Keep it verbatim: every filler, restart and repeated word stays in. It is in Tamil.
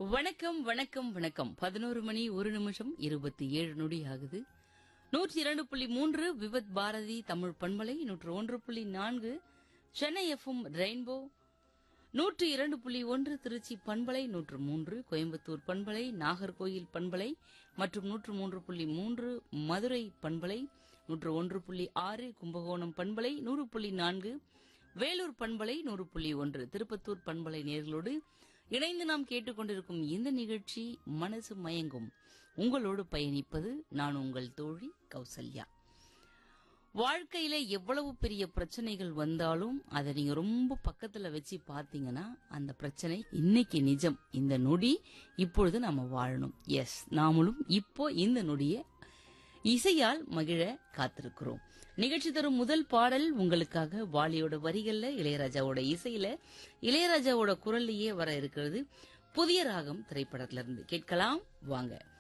வணக்கம் வணக்கம் வணக்கம் பதினோரு மணி ஒரு நிமிஷம் இருபத்தி ஏழு நொடி ஆகுது. நூற்றி இரண்டு புள்ளி மூன்று விவத் பாரதி தமிழ் பண்பலை, நூற்று ஒன்று புள்ளி நான்கு சென்னை எஃப்எம் ரெயின்போ, நூற்று இரண்டு புள்ளி ஒன்று திருச்சி பண்பலை, நூற்று மூன்று கோயம்புத்தூர் பண்பலை, நாகர்கோயில் பண்பலை மற்றும் நூற்று மூன்று புள்ளி மூன்று மதுரை பண்பலை, நூற்று ஒன்று புள்ளி ஆறு கும்பகோணம் பண்பலை, நூறு புள்ளி நான்கு வேலூர் பண்பலை, நூறு புள்ளி ஒன்று திருப்பத்தூர் பண்பலை நேர்களோடு இணைந்து நாம் கேட்டுக்கொண்டிருக்கும் இந்த நிகழ்ச்சி மனசு மயங்கும். உங்களோடு பயணிப்பது நான் உங்கள் தோழி கௌசல்யா. வாழ்க்கையில எவ்வளவு பெரிய பிரச்சனைகள் வந்தாலும் அதை நீங்க ரொம்ப பக்கத்துல வச்சு பாத்தீங்கன்னா அந்த பிரச்சனை இன்னைக்கு நிஜம், இந்த நொடி இப்பொழுது நாம வாழணும். எஸ், நாமளும் இப்போ இந்த நொடிய இசையால் மகிழ காத்திருக்கிறோம். நிகழ்ச்சி தரும் முதல் பாடல் உங்களுக்காக வாலியோட வரிகள்ல, இளையராஜாவோட இசையில, இளையராஜாவோட குரல்லையே வர இருக்கிறது. புதிய ராகம் திரைப்படத்திலிருந்து கேட்கலாம் வாங்க.